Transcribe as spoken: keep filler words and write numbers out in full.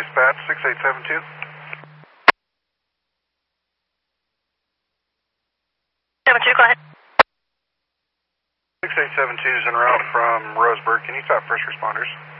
Dispatch six eight seven two. seven two, go ahead. six eight seven two is en route from Roseburg. Can you stop first responders?